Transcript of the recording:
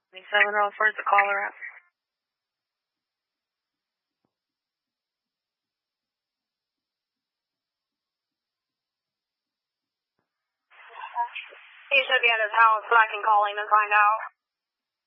27 where's the caller at? He should be at his house, but I can call him and find out.